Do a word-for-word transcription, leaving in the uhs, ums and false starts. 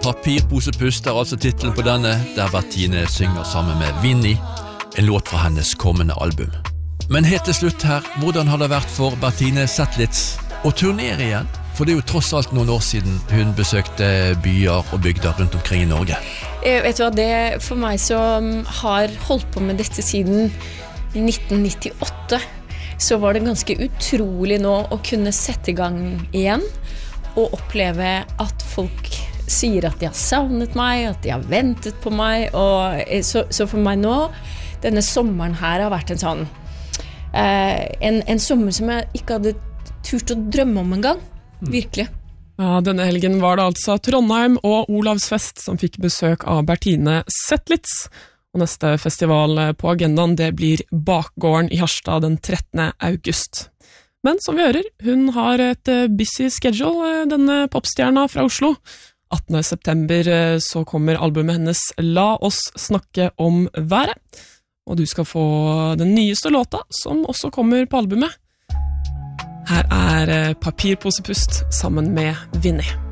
Papirposepust er altså titlen på denne, der Bertine synger sammen med Vinnie, en låt fra hennes kommende album. Men helt til slutt her, hvordan har det vært for Bertine Zetlitz å turnere igjen? For det er jo tross alt noen år siden hun besøkte byer og bygder rundt omkring i Norge. Jeg vet du hva, det for meg som har holdt på med dette siden nitten nittiåtte, så var det ganske utrolig nå å kunne sette i gang igjen og oppleve at folk sier at de har savnet meg, at de har ventet på meg, og så, så for meg nå, denne sommeren her har vært en sånn, eh, en, en sommer som jeg ikke hadde turt å drømme om en gang, virkelig. Ja, denne helgen var det altså Trondheim og Olavsfest som fikk besøk av Bertine Zetlitz, og neste festival på agendaen det blir Bakgården i Harstad den trettende august. Men som vi hører, hun har et busy schedule, denne popstjerna fra Oslo. attende september så kommer albumet hennes La oss snakke om været, og du skal få den nyeste låta som også kommer på albumet. Her er Papirposepust sammen med Vinnie.